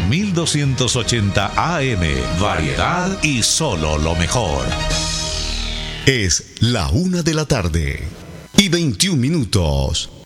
1280 AM. Variedad y solo lo mejor. Es la 1:21 PM.